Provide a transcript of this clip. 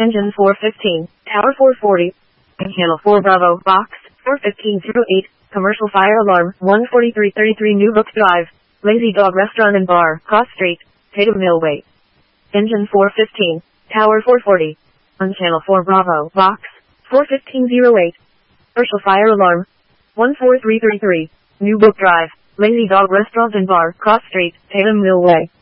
Engine 415, Tower 440. Channel 4 Bravo, Box 41508, Commercial Fire Alarm 14333 New Brook Drive, Lazy Dog Restaurant and Bar, Cross Street, Tatum Millway. Engine 415, Tower 440. On Channel 4 Bravo, Box 41508, Commercial Fire Alarm 14333, New Brook Drive, Lazy Dog Restaurant and Bar, Cross Street, Tatum Millway.